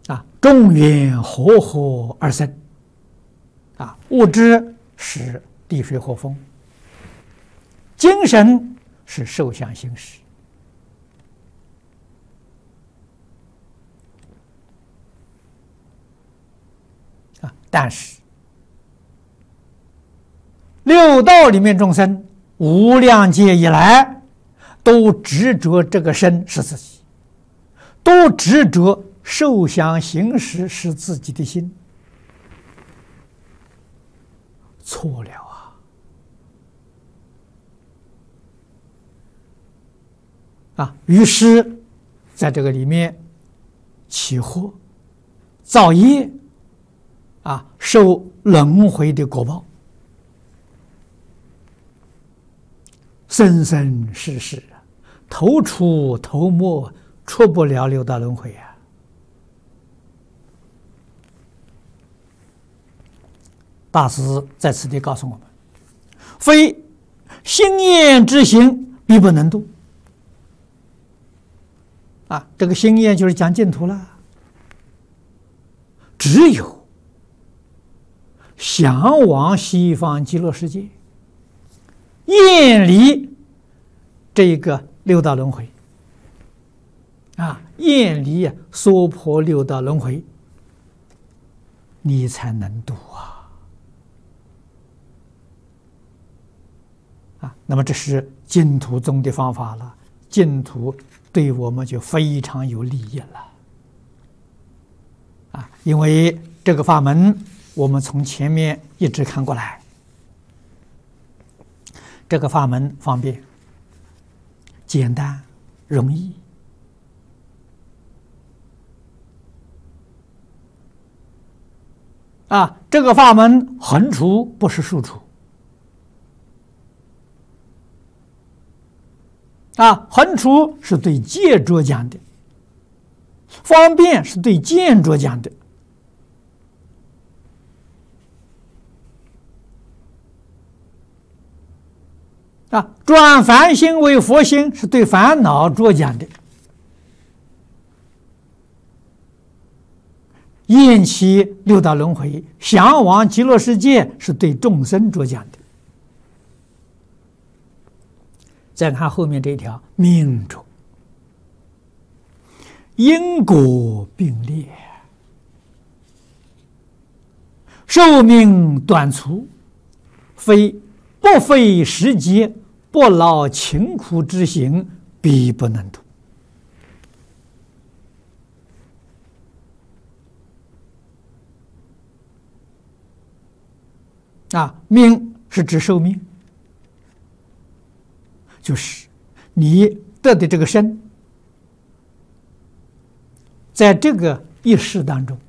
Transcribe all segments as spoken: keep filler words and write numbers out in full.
啊，众缘和合而生。啊，物质是地水火风，精神是受想行识。啊，但是六道里面众生无量劫以来，都执着这个身是自己，都执着受想行识是自己的心，错了啊！啊，于是在这个里面起祸、造业，啊，受轮回的果报，生生世世头出头没，出不了六道轮回啊！大师在此地告诉我们：非心念之行，必不能度。啊，这个心念就是讲净土了。只有向往西方极乐世界，厌离这个六道轮回，啊，厌离娑婆六道轮回，你才能度啊！啊，那么这是净土宗的方法了，净土对我们就非常有利益了。啊，因为这个法门，我们从前面一直看过来，这个法门方便、简单、容易。啊，这个法门横除不是竖除。啊，横除是对戒着讲的，方便是对见着讲的。啊，转凡心为佛心是对烦恼着讲的，厌弃六道轮回，向往极乐世界是对众生着讲的。再看后面这一条，命中因果并列，寿命短促，非不费时节，不劳勤苦之行，必不能度。啊，命是指寿命。就是你得的这个身，在这个一世当中，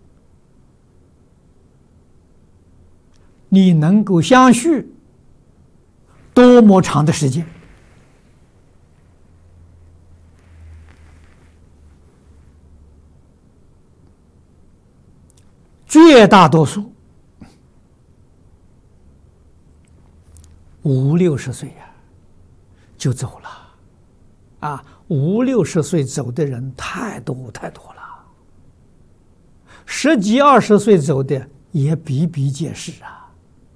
你能够相续多么长的时间？绝大多数五六十岁呀、啊。就走了，啊，五六十岁走的人太多太多了，十几二十岁走的也比比皆是啊。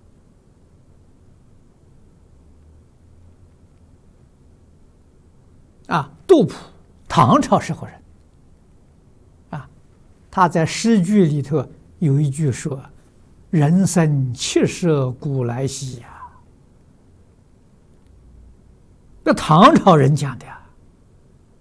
啊，杜甫，唐朝时候人，啊，他在诗句里头有一句说：“人生七十古来稀呀。”这唐朝人讲的呀。